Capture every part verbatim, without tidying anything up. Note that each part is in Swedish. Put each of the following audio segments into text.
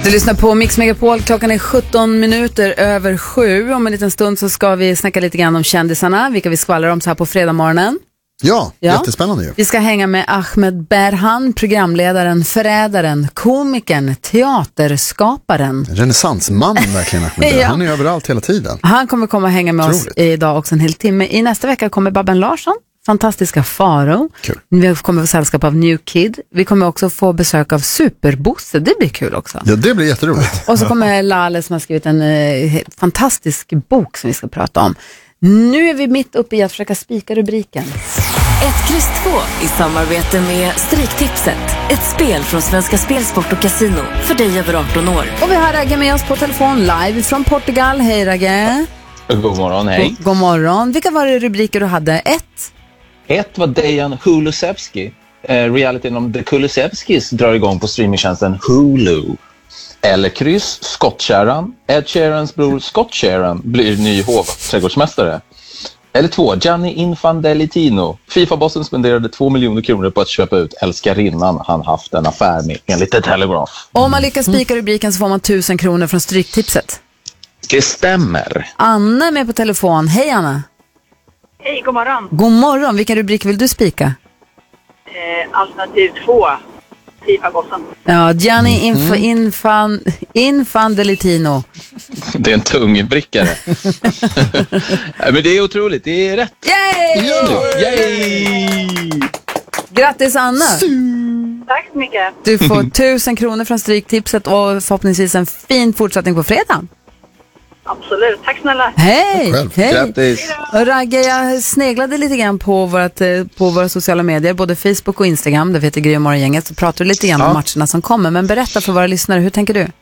Du lyssnar på Mix Megapol, klockan är sjutton minuter över sju. Om en liten stund så ska vi snacka lite grann om kändisarna, vilka vi skvallrar om så här på fredag morgonen. Ja, ja, jättespännande ju. Vi ska hänga med Ahmed Berhan, programledaren, förrädaren, komikern, teaterskaparen. Renässansmannen verkligen, Ahmed Berhan. Ja. Han är överallt hela tiden. Han kommer komma och hänga med Troligt. oss idag också en hel timme. I nästa vecka kommer Babben Larsson, fantastiska Faro. Kul. Vi kommer få sällskap av New Kid. Vi kommer också få besök av Superbosse. Det blir kul också. Ja, det blir jätteroligt. Och så kommer Lale som har skrivit en eh, fantastisk bok som vi ska prata om. Nu är vi mitt uppe i att försöka spika rubriken. Ett kryss två i samarbete med Stryktipset. Ett spel från Svenska Spelsport och Casino för dig över arton år. Och vi har Ragge med oss på telefon live från Portugal. Hej Ragge. God morgon, hej. God, god morgon. Vilka var det rubriker du hade? Ett? Ett var Dejan Kulusevski. Eh, realityn om The Kulusevskis drar igång på streamingtjänsten Hulu. Eller kryss, skottkärran. Ed Sheerans bror Scott Sheeran blir ny hovträdgårdsmästare. Eller två, Gianni Infantino. FIFA-bossen spenderade två miljoner kronor på att köpa ut älskarinnan han haft en affär med, enligt The Telegraph. Om man lyckas spika rubriken så får man tusen kronor från Stryktipset. Det stämmer. Anna är med på telefon. Hej Anna. Hej, god morgon. God morgon. Vilken rubrik vill du spika? Eh, alternativ två. FIFA-bossen. Ja, Gianni Inf- Infan- Infantino. Det är en tung brickare. Men det är otroligt, det är rätt. Yay! Yay! Grattis Anna. Tack så mycket. Du får tusen kronor från Stryktipset och förhoppningsvis en fin fortsättning på fredag. Absolut, tack snälla. Hej, hej. Grattis. Och Ragge, jag sneglade lite grann på, vårat, på våra sociala medier, både Facebook och Instagram, där vi heter Gry och Morgongänget, så pratar du lite grann ja. om matcherna som kommer. Men berätta för våra lyssnare, hur tänker du?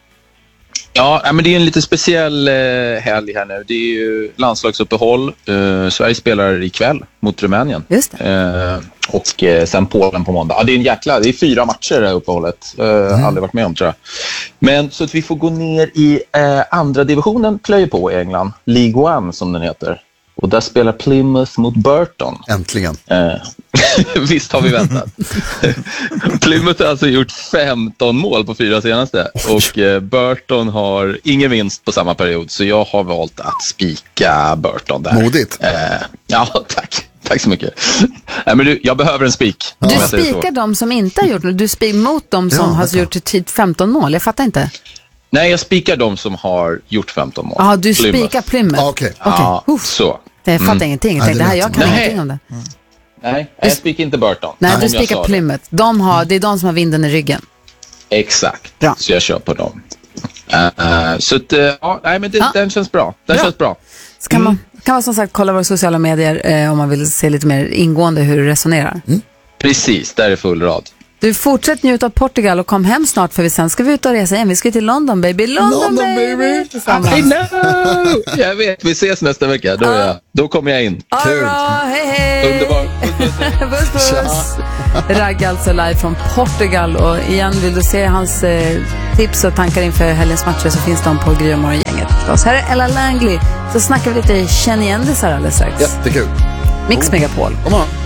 Ja, men det är en lite speciell eh, helg här nu. Det är ju landslagsuppehåll. Eh, Sverige spelar ikväll mot Rumänien. Just det. Eh, och eh, sen Polen på måndag. Ja, det är en jäkla, det är fyra matcher det uppehållet. Eh, mm. Aldrig varit med om, tror jag. Men så att vi får gå ner i eh, andra divisionen plöjer på i England. League One som den heter. Och där spelar Plymouth mot Burton. Äntligen. Eh, visst har vi väntat. Plymouth har alltså gjort femton mål på fyra senaste. Och eh, Burton har ingen vinst på samma period. Så jag har valt att spika Burton där. Modigt. Eh, ja, tack. Tack så mycket. Nej, men du, jag behöver en spik. Du spikar de som inte har gjort det. Du spikar mot de som ja, har gjort typ femton mål. Jag fattar inte. Nej, jag spikar de som har gjort femton mål. Ja, du spikar Plymouth. Ah, Okej. Okay. Ja, okay. så. Jag fattar mm. ingenting. Jag tänkte, det här, jag kan Nej. ingenting om det. Mm. Nej, jag spikar inte Burton. Nej, du spikar Plymouth. De har, det är de som har vinden i ryggen. Exakt. Bra. Så jag kör på dem. Uh, uh, så att, uh, ja, nej, men det, ja. den känns bra. Den bra. känns bra. Så kan, mm. man, kan man som sagt kolla våra sociala medier eh, om man vill se lite mer ingående hur du resonerar. Mm. Precis, där är full rad. Du, fortsätt njuta av Portugal och kom hem snart, för vi sen ska vi ut och resa igen. Vi ska till London, baby. London, London baby! baby. I know! Jag vet, vi ses nästa vecka. Då, är jag, då kommer jag in. Kul! Hej, hej! Underbart! Puss, puss! Ragg alltså live från Portugal. Och igen, vill du se hans eh, tips och tankar inför helgens matcher, så finns de på Gry och Morgongänget. Här är Ella Langley. Så snackar vi lite känd igen det så här alldeles strax. Jättekul. Mix Megapol. Kom on.